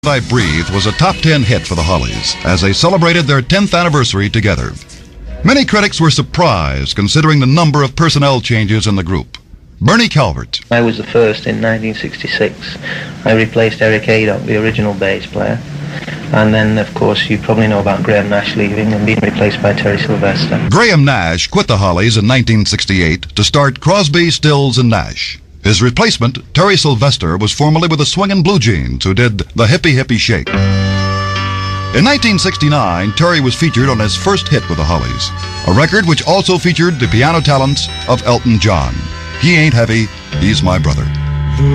I Breathe was a top 10 hit for the Hollies as they celebrated their 10th anniversary together. Many critics were surprised considering the number of personnel changes in the group. Bernie Calvert. I was the first in 1966. I replaced Eric Aydock, the original bass player. And then, of course, you probably know about Graham Nash leaving and being replaced by Terry Sylvester. Graham Nash quit the Hollies in 1968 to start Crosby, Stills and Nash. His replacement, Terry Sylvester, was formerly with the Swingin' Blue Jeans, who did the Hippie Hippie Shake. In 1969, Terry was featured on his first hit with the Hollies, a record which also featured the piano talents of Elton John. He Ain't Heavy, He's My Brother.